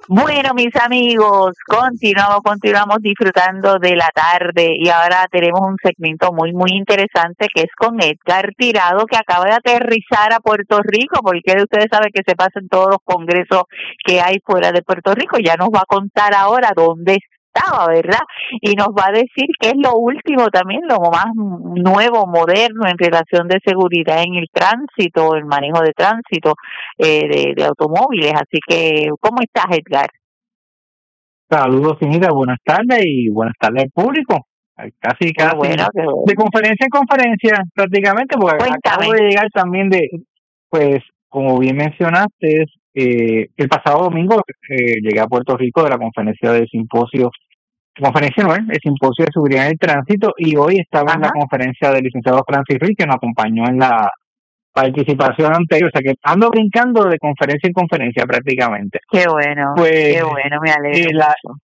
Bueno, mis amigos, continuamos disfrutando de la tarde y ahora tenemos un segmento muy interesante que es con Edgar Tirado, que acaba de aterrizar a Puerto Rico, porque ustedes saben que se pasa en todos los congresos que hay fuera de Puerto Rico. Ya nos va a contar ahora dónde estaba, ¿verdad? Y nos va a decir qué es lo último también, lo más nuevo, moderno en relación de seguridad en el tránsito, el manejo de tránsito de automóviles. Así que, ¿cómo estás, Edgar? Saludos, Cinita, buenas tardes y buenas tardes al público. Casi Qué bueno, qué bueno. de conferencia en conferencia, prácticamente, porque Cuéntame. acabo de llegar también pues, como bien mencionaste, el pasado domingo llegué a Puerto Rico de la conferencia conferencia no, el simposio de seguridad en el tránsito, y hoy estaba en la conferencia del licenciado Francis Ruiz, que nos acompañó en la participación anterior, o sea que ando brincando de conferencia en conferencia prácticamente. Qué bueno, Pues, qué bueno, me alegro mucho.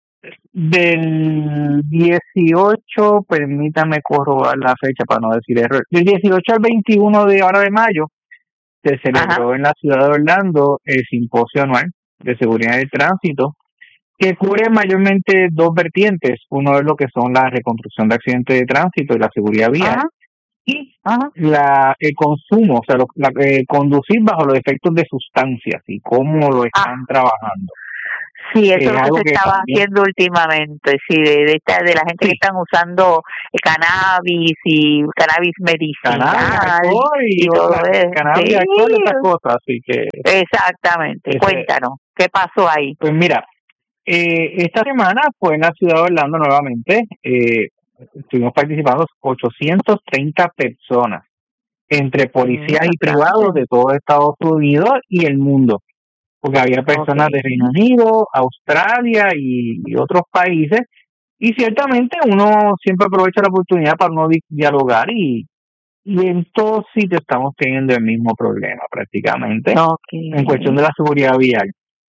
Del 18, permítame corroborar la fecha para no decir error, del 18 al 21 de ahora de mayo, se celebró en la ciudad de Orlando el simposio anual de seguridad del tránsito, que cubre mayormente dos vertientes. Uno es lo que son la reconstrucción de accidentes de tránsito y la seguridad vial, y el consumo, o sea, conducir bajo los efectos de sustancias y cómo lo están trabajando. Sí, eso es lo que se estaba haciendo últimamente, sí, de la gente que están usando cannabis y cannabis medicinal y todo eso. Cannabis, alcohol y esas cosas, así que... Exactamente, cuéntanos, ¿qué pasó ahí? Pues mira, esta semana fue en la ciudad de Orlando nuevamente, estuvimos participando 830 personas, entre policías y privados de todo Estados Unidos y el mundo, porque había personas de Reino Unido, Australia y otros países, y ciertamente uno siempre aprovecha la oportunidad para uno dialogar y en todos sitios estamos teniendo el mismo problema prácticamente en cuestión de la seguridad vial.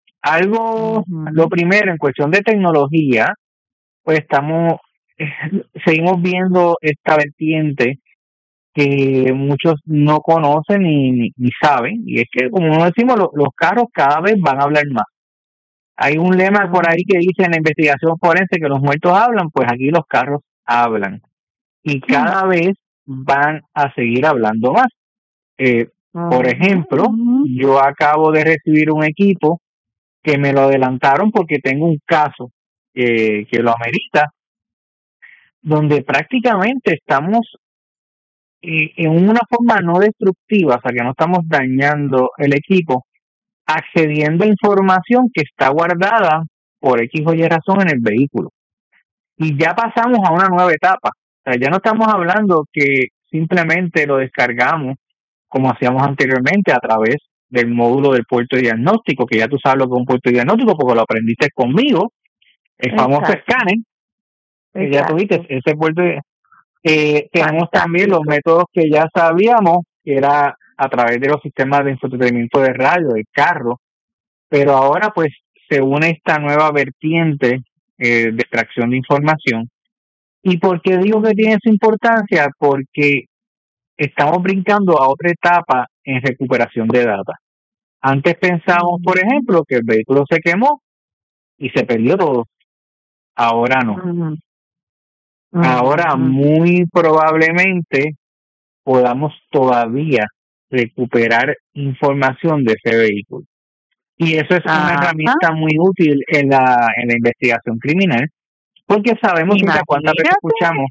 Lo primero, en cuestión de tecnología, pues seguimos viendo esta vertiente que muchos no conocen ni saben, y es que, como decimos, los carros cada vez van a hablar más. Hay un lema por ahí que dice en la investigación forense que los muertos hablan, pues aquí los carros hablan, y cada vez van a seguir hablando más. Por ejemplo, yo acabo de recibir un equipo que me lo adelantaron porque tengo un caso que lo amerita, donde prácticamente estamos en una forma no destructiva, o sea que no estamos dañando el equipo, accediendo a información que está guardada por X o Y razón en el vehículo. Y ya pasamos a una nueva etapa. O sea, ya no estamos hablando que simplemente lo descargamos como hacíamos anteriormente a través del módulo del puerto de diagnóstico, que ya tú sabes lo que es un puerto de diagnóstico porque lo aprendiste conmigo, el famoso escáner, que ya tuviste ese puerto de... tenemos también los métodos que ya sabíamos, que era a través de los sistemas de infoentretenimiento de radio del carro, pero ahora pues se une esta nueva vertiente de extracción de información. ¿Y por qué digo que tiene su importancia? Porque estamos brincando a otra etapa en recuperación de data. Antes pensábamos, por ejemplo, que el vehículo se quemó y se perdió todo. Ahora no. Ahora muy probablemente podamos todavía recuperar información de ese vehículo. Y eso es una herramienta muy útil en la investigación criminal, porque sabemos cuántas veces escuchamos,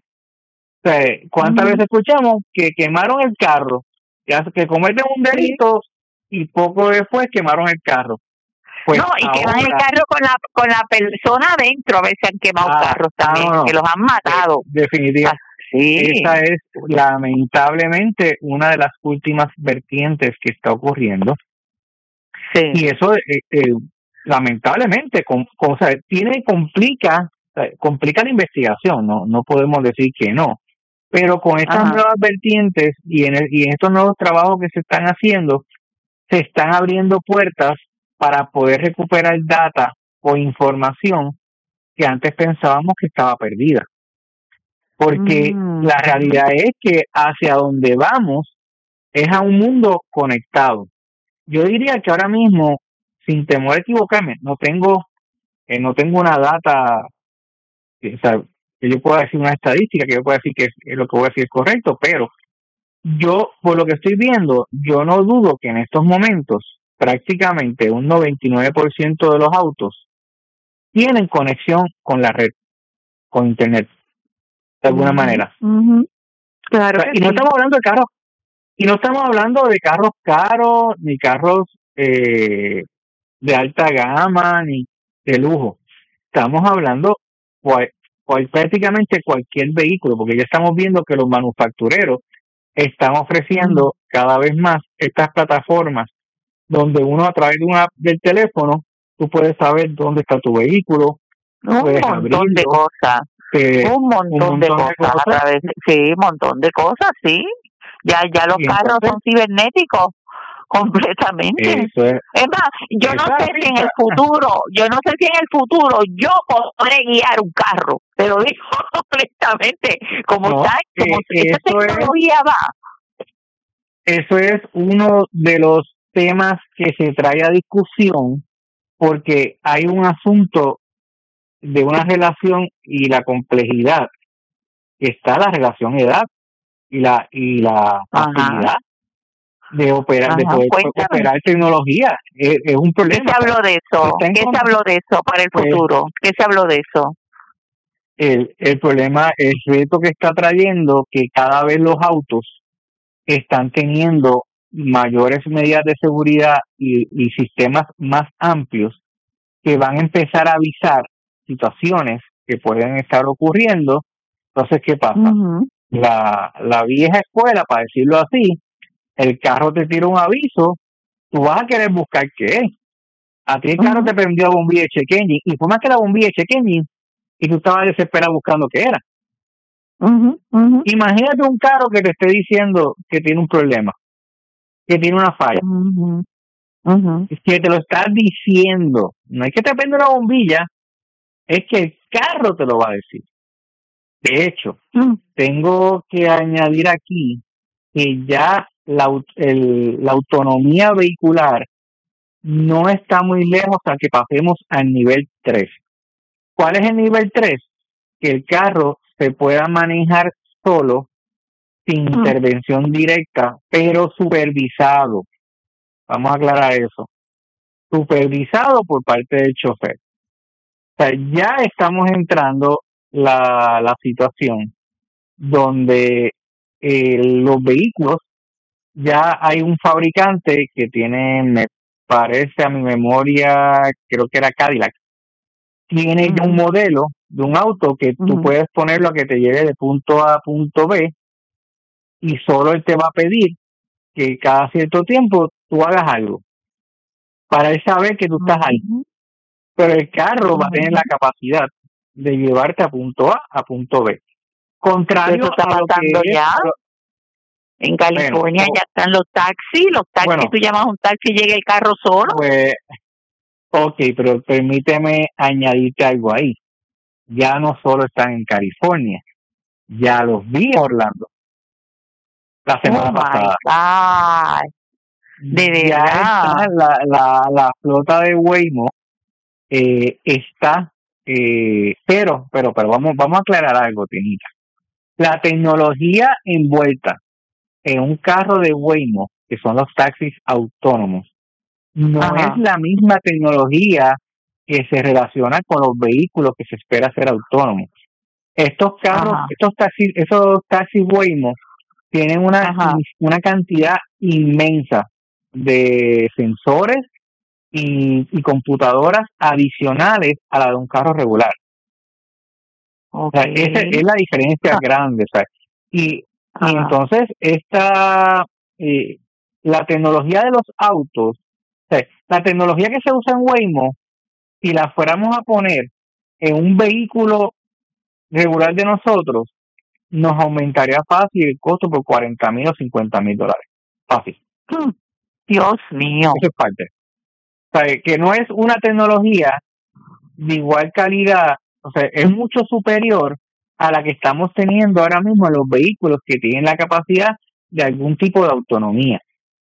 veces escuchamos que quemaron el carro, que cometen un delito y poco después quemaron el carro. Pues no, y queman el carro con la persona adentro, a veces han quemado carros también, que los han matado. Definitivamente. Esa es lamentablemente una de las últimas vertientes que está ocurriendo. Y eso lamentablemente complica la investigación, no podemos decir que no, pero con estas nuevas vertientes y en estos nuevos trabajos que se están haciendo, se están abriendo puertas para poder recuperar data o información que antes pensábamos que estaba perdida. Porque la realidad es que hacia donde vamos es a un mundo conectado. Yo diría que ahora mismo sin temor a equivocarme, no tengo una data, o sea, que yo pueda decir una estadística, que yo pueda decir que lo que voy a decir es correcto, pero yo, por lo que estoy viendo, yo no dudo que en estos momentos prácticamente un 99% de los autos tienen conexión con la red, con internet, de alguna manera. Claro. O sea, y no estamos hablando de carros, y no estamos hablando de carros caros, ni carros de alta gama, ni de lujo. Estamos hablando prácticamente cualquier vehículo, porque ya estamos viendo que los manufactureros están ofreciendo cada vez más estas plataformas donde uno, a través de una app del teléfono, tú puedes saber dónde está tu vehículo, un montón de cosas, un montón de cosas a través un montón de cosas, sí. Ya los carros son cibernéticos completamente. Es más, yo no sé si en el futuro yo podré guiar un carro, te lo digo honestamente, como esta tecnología va. Eso es uno de los temas que se trae a discusión, porque hay un asunto de una relación y la complejidad, que está la relación edad y la facilidad de operar, de poder operar tecnología. Es un problema. ¿Qué se habló de eso? ¿Qué se habló de eso para el futuro? ¿Qué se habló de eso? El problema, el reto que está trayendo, que cada vez los autos están teniendo mayores medidas de seguridad y sistemas más amplios que van a empezar a avisar situaciones que pueden estar ocurriendo. Entonces, ¿qué pasa? La vieja escuela, para decirlo así, el carro te tira un aviso, tú vas a querer buscar qué es. A ti el carro te prendió la bombilla de check engine, y fue más que la bombilla de check engine, y tú estabas desesperado buscando qué era. Imagínate un carro que te esté diciendo que tiene un problema, que tiene una falla, que te lo está diciendo. No es que te prenda una bombilla, es que el carro te lo va a decir. De hecho, tengo que añadir aquí que ya la autonomía vehicular no está muy lejos a que pasemos al nivel 3. ¿Cuál es el nivel 3? Que el carro se pueda manejar solo, sin intervención directa, pero supervisado. Vamos a aclarar eso. Supervisado por parte del chofer. O sea, ya estamos entrando la situación donde los vehículos, ya hay un fabricante que tiene, me parece a mi memoria, creo que era Cadillac, tiene ya un modelo de un auto que tú puedes ponerlo a que te lleve de punto A a punto B, y solo él te va a pedir que cada cierto tiempo tú hagas algo para él saber que tú estás ahí. Pero el carro va a tener la capacidad de llevarte a punto A a punto B. Contrario está a lo pasando que ya. En California ya están los taxis. Tú llamas a un taxi y llega el carro solo. Pues, ok, pero permíteme añadirte algo ahí. Ya no solo están en California, ya los vi en Orlando la semana pasada. De verdad. Ya está la flota de Waymo está, pero vamos a aclarar algo, Tinita. La tecnología envuelta en un carro de Waymo, que son los taxis autónomos, no es la misma tecnología que se relaciona con los vehículos que se espera ser autónomos. Estos carros, esos taxis Waymo tienen una cantidad inmensa de sensores y computadoras adicionales a la de un carro regular. O sea, esa es la diferencia grande. O sea, y entonces la tecnología de los autos, o sea, la tecnología que se usa en Waymo, si la fuéramos a poner en un vehículo regular de nosotros, nos aumentaría fácil el costo por $40,000 o $50,000. Fácil. Dios mío. Eso es parte. O sea, que no es una tecnología de igual calidad, o sea, es mucho superior a la que estamos teniendo ahora mismo en los vehículos que tienen la capacidad de algún tipo de autonomía.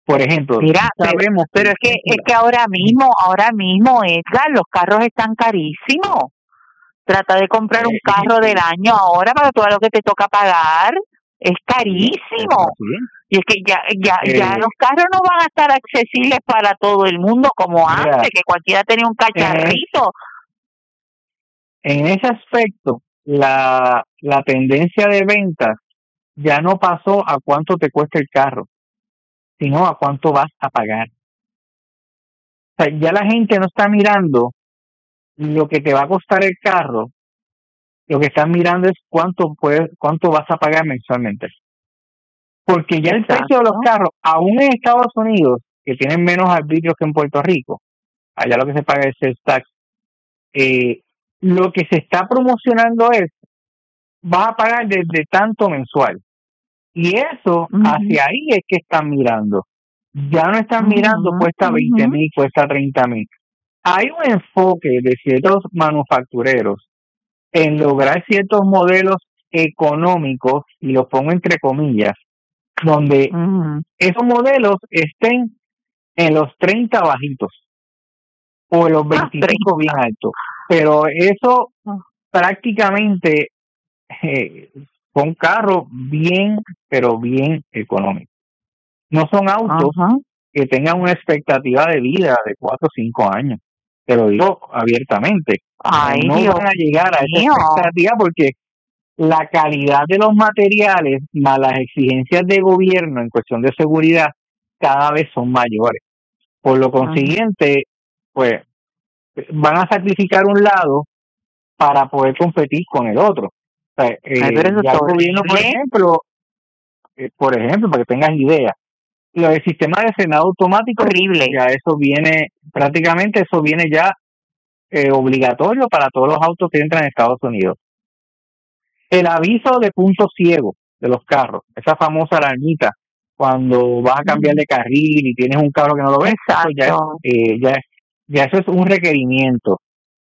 Por ejemplo, Mira, sabemos pero es que ahora mismo, Edgar, los carros están carísimos. Trata de comprar un carro del año ahora para todo lo que te toca pagar. Es carísimo. Y es que ya los carros no van a estar accesibles para todo el mundo como antes, que cualquiera tenía un cacharrito. En ese aspecto, la tendencia de ventas ya no pasó a cuánto te cuesta el carro, sino a cuánto vas a pagar. O sea, ya la gente no está mirando lo que te va a costar el carro, lo que están mirando es cuánto vas a pagar mensualmente. Porque ya el precio de los carros, aún en Estados Unidos, que tienen menos arbitrios que en Puerto Rico, allá lo que se paga es el tax, lo que se está promocionando es, vas a pagar desde tanto mensual. Y eso, hacia ahí es que están mirando. Ya no están mirando, cuesta 20,000, cuesta 30,000. Hay un enfoque de ciertos manufactureros en lograr ciertos modelos económicos, y los pongo entre comillas, donde esos modelos estén en los 30 bajitos o en los 25 bien altos. Pero eso prácticamente son carros bien, pero bien económicos. No son autos que tengan una expectativa de vida de 4 o 5 años. Te lo digo abiertamente. No van a llegar a esa expectativa porque la calidad de los materiales más las exigencias de gobierno en cuestión de seguridad cada vez son mayores. Por lo consiguiente, pues van a sacrificar un lado para poder competir con el otro. O sea, ya el gobierno, por ejemplo, para que tengas idea, el sistema de frenado automático, ya eso viene, prácticamente eso viene ya obligatorio para todos los autos que entran en Estados Unidos. El aviso de punto ciego de los carros, esa famosa alarmita, cuando vas a cambiar de carril y tienes un carro que no lo ves, ya eso es un requerimiento.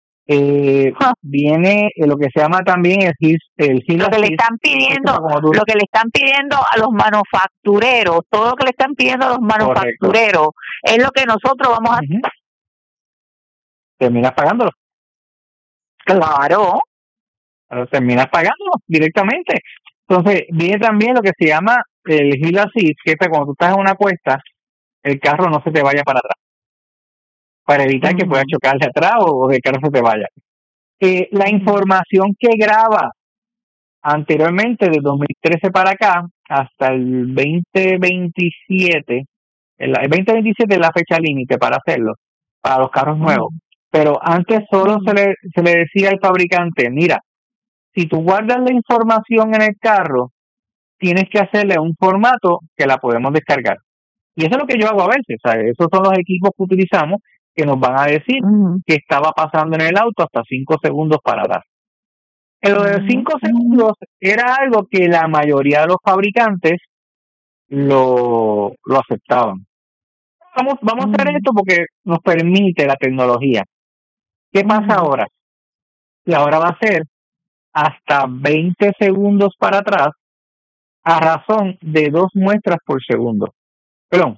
Viene lo que se llama también el lo que le están pidiendo, lo que le están pidiendo a los manufactureros, todo lo que le están pidiendo a los manufactureros es lo que nosotros vamos a hacer. Terminas pagándolo. Claro. Terminas pagándolo directamente. Entonces viene también lo que se llama el hill assist, que es cuando tú estás en una cuesta, el carro no se te vaya para atrás, para evitar que puedas chocarse atrás o que el carro se te vaya. La información que graba anteriormente, de 2013 para acá, hasta el 2027, el 2027 es la fecha límite para hacerlo, para los carros nuevos. Pero antes solo se le decía al fabricante, mira, si tú guardas la información en el carro, tienes que hacerle un formato que la podemos descargar. Y eso es lo que yo hago a veces, ¿sabes? Esos son los equipos que utilizamos que nos van a decir que estaba pasando en el auto hasta 5 segundos para atrás. Lo de 5 segundos era algo que la mayoría de los fabricantes lo aceptaban. Vamos a hacer esto porque nos permite la tecnología. ¿Qué pasa ahora? Y ahora va a ser hasta 20 segundos para atrás a razón de 2 muestras por segundo. Perdón,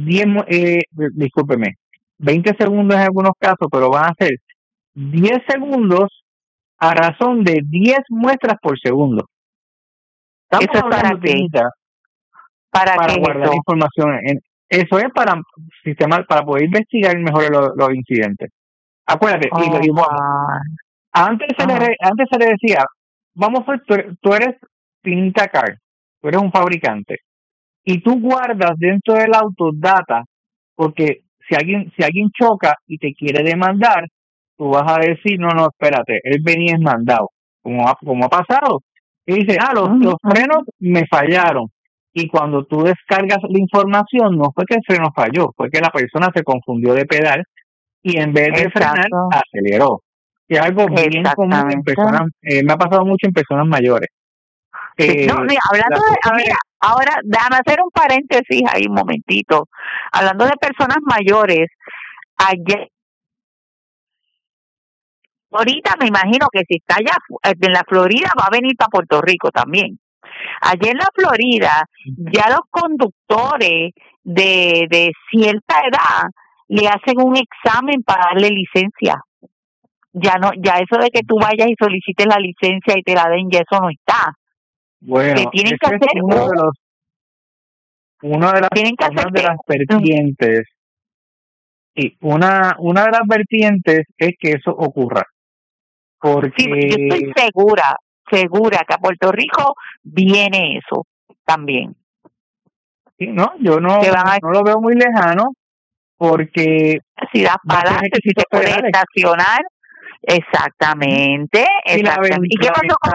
20 segundos en algunos casos, pero van a ser 10 segundos a razón de 10 muestras por segundo. ¿Eso es para qué? Para guardar información. Eso es para poder investigar mejor los incidentes. Acuérdate, antes se le decía, vamos a ver, tú eres Tinta Car, tú eres un fabricante, y tú guardas dentro del auto data, porque si alguien choca y te quiere demandar, tú vas a decir, no, espérate, él venía demandado, como ha pasado. Y dice, los frenos me fallaron. Y cuando tú descargas la información, no fue que el freno falló, fue que la persona se confundió de pedal y en vez de frenar, aceleró. Y es algo bien común en personas, me ha pasado mucho en personas mayores. Ahora déjame hacer un paréntesis ahí un momentito. Hablando de personas mayores, ayer, ahorita me imagino que si está allá en la Florida va a venir para Puerto Rico también. Allí en la Florida ya los conductores de cierta edad le hacen un examen para darle licencia. Ya eso de que tú vayas y solicites la licencia y te la den, ya eso no está. Bueno, que tienen que hacer una de las vertientes, y una de las vertientes es que eso ocurra. Porque sí, yo estoy segura que a Puerto Rico viene eso también. Sí, no, yo no lo veo muy lejano, porque si das para adelante, si te puedes estacionar. Exactamente. ¿Y qué pasó con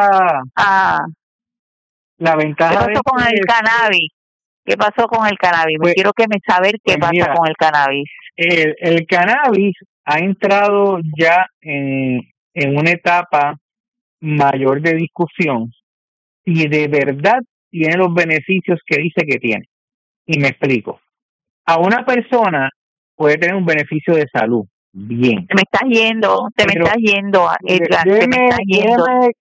la ventaja ¿qué pasó con el cannabis? ¿Qué pasó con el cannabis? Pues, quiero que me saber qué pasa con el cannabis. El cannabis ha entrado ya en una etapa mayor de discusión y de verdad tiene los beneficios que dice que tiene. Y me explico. A una persona puede tener un beneficio de salud. Bien. Te me estás yendo, Edgar, te me estás yendo.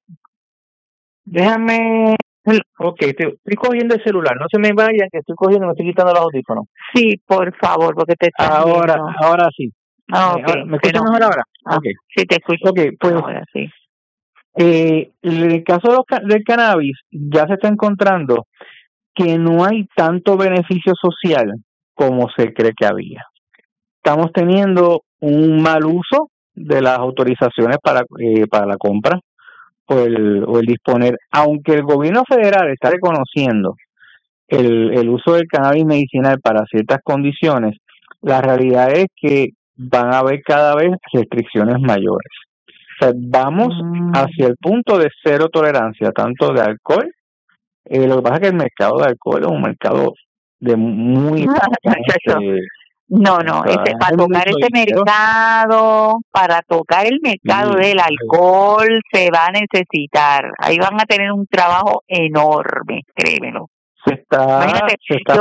Déjame. Ok, estoy cogiendo el celular. No se me vayan, que estoy cogiendo, me estoy quitando los audífonos. Sí, por favor, porque te estás Ahora sí. Okay, ¿Me escuchas mejor ahora? Okay. Sí, te escucho. Ok, pues ahora sí. En el caso del cannabis, ya se está encontrando que no hay tanto beneficio social como se cree que había. Estamos teniendo un mal uso de las autorizaciones para la compra o el disponer, aunque el gobierno federal está reconociendo el uso del cannabis medicinal para ciertas condiciones, la realidad es que van a haber cada vez restricciones mayores. O sea, vamos hacia el punto de cero tolerancia, tanto de alcohol. Lo que pasa es que el mercado de alcohol es un mercado de muy... para tocar el mercado del alcohol se va a necesitar. Ahí van a tener un trabajo enorme, créemelo. Imagínate,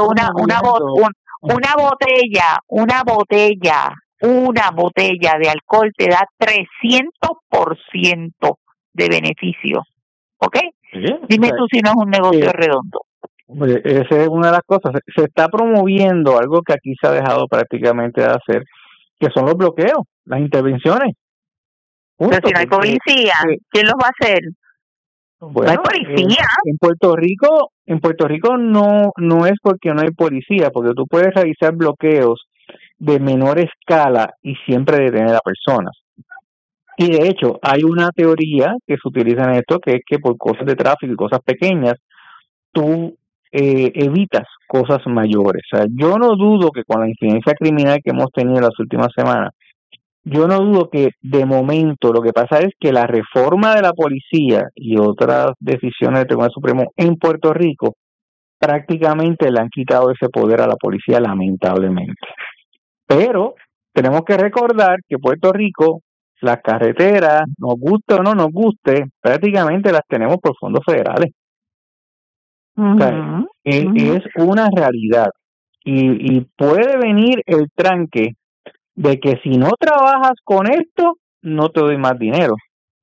una botella de alcohol te da 300% de beneficio. ¿Ok? Dime tú si no es un negocio redondo. Esa es una de las cosas. Se está promoviendo algo que aquí se ha dejado prácticamente de hacer, que son los bloqueos, las intervenciones. Pero si no hay policía, ¿quién los va a hacer? Bueno, no hay policía. En Puerto Rico no es porque no hay policía, porque tú puedes realizar bloqueos de menor escala y siempre detener a personas. Y de hecho, hay una teoría que se utiliza en esto, que es que por cosas de tráfico y cosas pequeñas, tú evitas cosas mayores. O sea, yo no dudo que con la incidencia criminal que hemos tenido en las últimas semanas, yo no dudo que de momento lo que pasa es que la reforma de la policía y otras decisiones del Tribunal Supremo en Puerto Rico prácticamente le han quitado ese poder a la policía, lamentablemente. Pero tenemos que recordar que Puerto Rico, las carreteras, nos guste o no nos guste, prácticamente las tenemos por fondos federales. O sea, es una realidad y puede venir el tranque de que si no trabajas con esto, no te doy más dinero.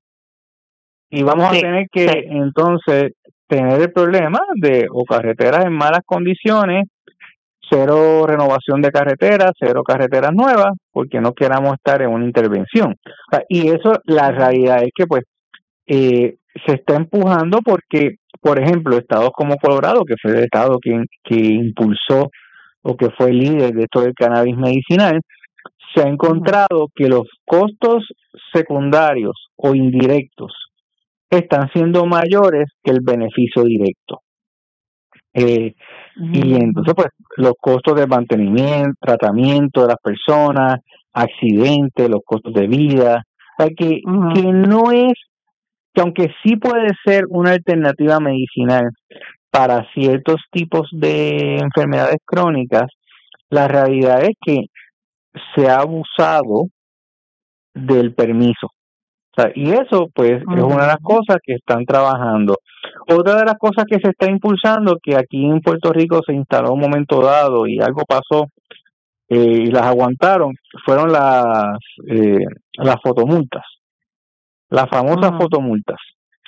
Y vamos a tener que entonces tener el problema de o carreteras en malas condiciones, cero renovación de carreteras, cero carreteras nuevas, porque no queramos estar en una intervención. O sea, y eso, la realidad es que pues se está empujando porque, por ejemplo, estados como Colorado, que fue el estado que impulsó o que fue el líder de esto del cannabis medicinal, se ha encontrado que los costos secundarios o indirectos están siendo mayores que el beneficio directo. Y entonces, pues, los costos de mantenimiento, tratamiento de las personas, accidentes, los costos de vida, o sea, que no es, que aunque sí puede ser una alternativa medicinal para ciertos tipos de enfermedades crónicas, la realidad es que se ha abusado del permiso. O sea, y eso, pues, es una de las cosas que están trabajando. Otra de las cosas que se está impulsando, que aquí en Puerto Rico se instaló un momento dado y algo pasó y las aguantaron, fueron las fotomultas, las famosas fotomultas.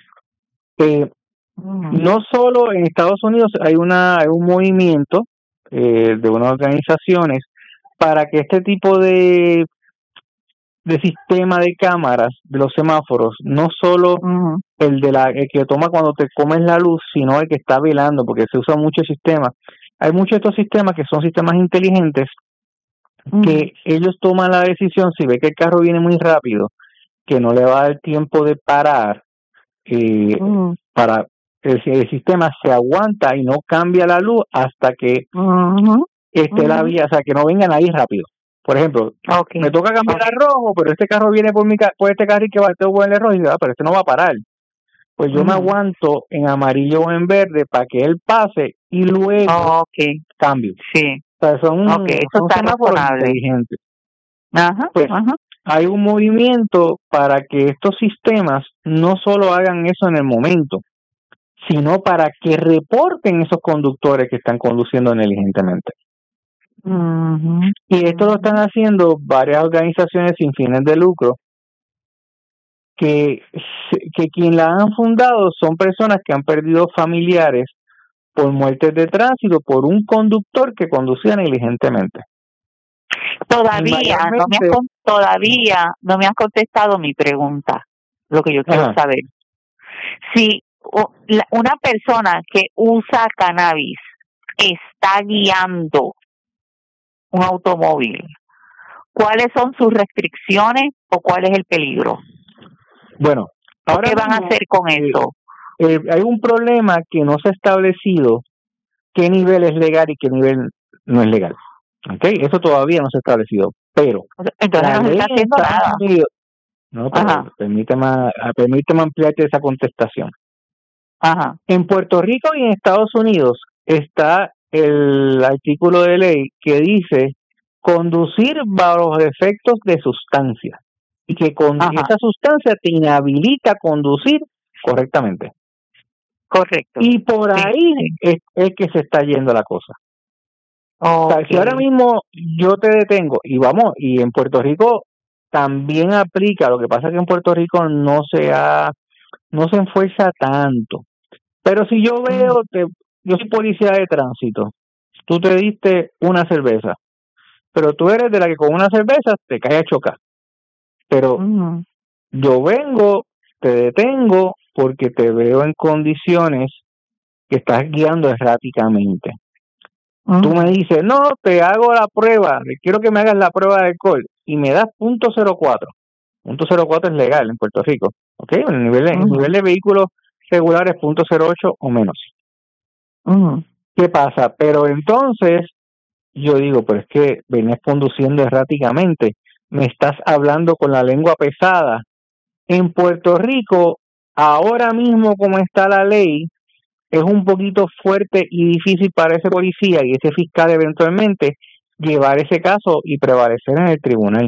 No solo en Estados Unidos hay un movimiento de unas organizaciones para que este tipo de sistema de cámaras de los semáforos, no solo el que toma cuando te comes la luz, sino el que está velando, porque se usa mucho el sistema. Hay muchos de estos sistemas que son sistemas inteligentes que ellos toman la decisión, si ve que el carro viene muy rápido, que no le va a dar tiempo de parar, para el sistema se aguanta y no cambia la luz hasta que esté la vía, o sea, que no vengan ahí rápido. Por ejemplo, me toca cambiar a rojo, pero este carro viene por este carril que va a ponerle rojo y dice, pero este no va a parar. Pues yo me aguanto en amarillo o en verde para que él pase y luego cambio. Sí. O sea, son semáforos inteligentes. Pues hay un movimiento para que estos sistemas no solo hagan eso en el momento, sino para que reporten esos conductores que están conduciendo negligentemente. Y esto lo están haciendo varias organizaciones sin fines de lucro, que quien la han fundado son personas que han perdido familiares por muertes de tránsito por un conductor que conducía negligentemente. Todavía no me has contestado mi pregunta, lo que yo quiero saber. Si una persona que usa cannabis está guiando un automóvil, ¿cuáles son sus restricciones o cuál es el peligro? Bueno, ahora ¿qué van a hacer con eso? Hay un problema que no se ha establecido qué nivel es legal y qué nivel no es legal. ¿Okay? Eso todavía no se ha establecido, pero entonces no se está haciendo nada. No, pero permíteme ampliarte esa contestación. En Puerto Rico y en Estados Unidos está el artículo de ley que dice conducir bajo los efectos de sustancia y que esa sustancia te inhabilita a conducir correctamente. Correcto. Y por ahí es que se está yendo la cosa. O sea, si ahora mismo yo te detengo y en Puerto Rico también aplica, lo que pasa es que en Puerto Rico no se enfuerza tanto. Pero si yo veo yo soy policía de tránsito, tú te diste una cerveza, pero tú eres de la que con una cerveza te cae a chocar. Pero yo vengo, te detengo porque te veo en condiciones que estás guiando erráticamente. Tú me dices, no, te hago la prueba, quiero que me hagas la prueba de alcohol y me das .04. .04 es legal en Puerto Rico, ¿ok? El nivel de vehículos regulares .08 o menos. ¿Qué pasa? Pero entonces yo digo, pero es que venías conduciendo erráticamente, me estás hablando con la lengua pesada. En Puerto Rico, ahora mismo como está la ley, es un poquito fuerte y difícil para ese policía y ese fiscal eventualmente llevar ese caso y prevalecer en el tribunal.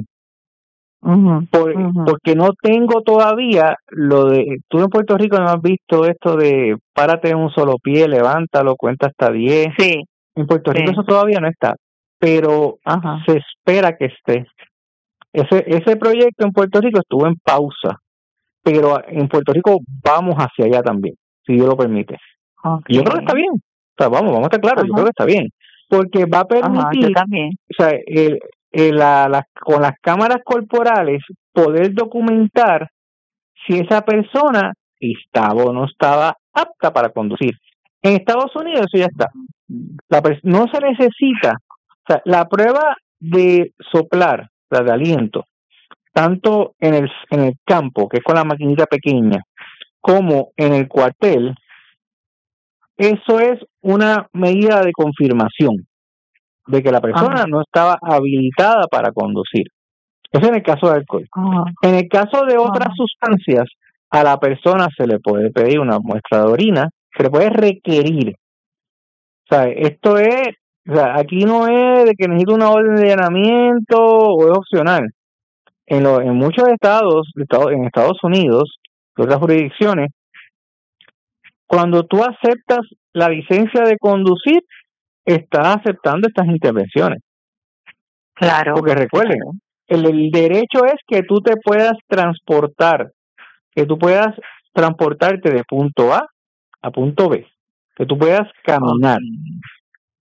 Porque no tengo todavía tú en Puerto Rico no has visto esto de párate en un solo pie, levántalo, cuenta hasta 10. Sí. En Puerto Rico eso todavía no está, pero se espera que esté. Ese proyecto en Puerto Rico estuvo en pausa, pero en Puerto Rico vamos hacia allá también, si Dios lo permite. Yo creo que está bien. O sea, vamos a estar claros, yo creo que está bien, porque va a permitir, o sea, con las cámaras corporales poder documentar si esa persona estaba o no estaba apta para conducir. En Estados Unidos eso ya está. No se necesita, o sea, la prueba de soplar, la de aliento, tanto en el campo, que es con la maquinita pequeña, como en el cuartel, eso es una medida de confirmación de que la persona no estaba habilitada para conducir. Eso en el caso de alcohol. En el caso de otras sustancias, a la persona se le puede pedir una muestra de orina, se le puede requerir. O sea, aquí no es de que necesito una orden de allanamiento o es opcional. En muchos estados, en Estados Unidos, en otras jurisdicciones, cuando tú aceptas la licencia de conducir, estás aceptando estas intervenciones. Claro. Porque recuerden, el derecho es que tú te puedas transportar, que tú puedas transportarte de punto A a punto B, que tú puedas caminar.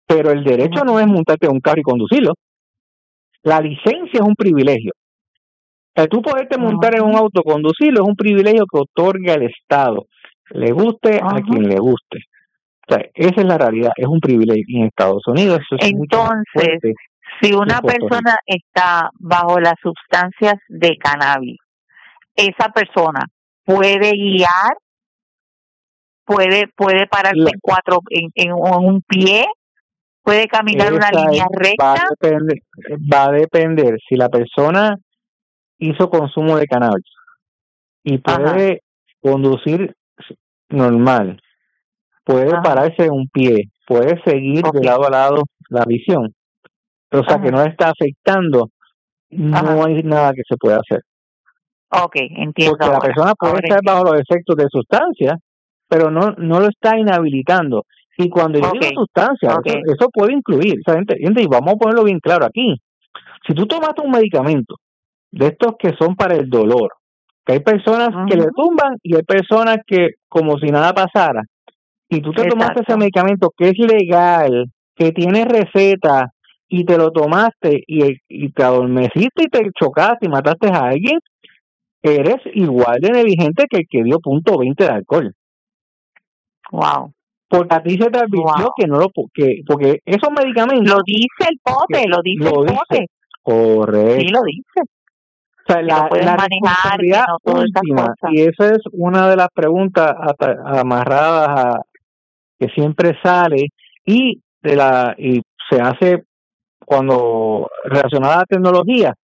pero el derecho no es montarte en un carro y conducirlo. La licencia es un privilegio. Tú poderte montar en un auto, conducirlo, es un privilegio que otorga el Estado, le guste a quien le guste. O sea, esa es la realidad, es un privilegio. Y en Estados Unidos eso es entonces, si una persona está bajo las sustancias de cannabis, esa persona puede guiar, puede pararse en un pie, puede caminar una línea recta. Va a depender si la persona hizo consumo de cannabis y puede conducir normal, puede pararse en un pie, puede seguir de lado a lado la visión, o sea que no está afectando, no hay nada que se pueda hacer. Entiendo. Porque la persona puede estar bajo los efectos de sustancias, pero no lo está inhabilitando. Y cuando yo digo sustancia, eso puede incluir, y vamos a ponerlo bien claro aquí, si tú tomaste un medicamento de estos que son para el dolor, que hay personas que le tumban y hay personas que como si nada pasara, y tú te tomaste ese medicamento que es legal, que tiene receta, y te lo tomaste y te adormeciste y te chocaste y mataste a alguien, eres igual de negligente que el que dio .20 de alcohol. Wow. Porque a ti se te advirtió que no porque esos medicamentos... Lo dice el pote, lo dice el pote. Correcto. Sí, lo dice. O sea, la responsabilidad última, y esa es una de las preguntas amarradas a que siempre sale y se hace cuando relacionada a la tecnología,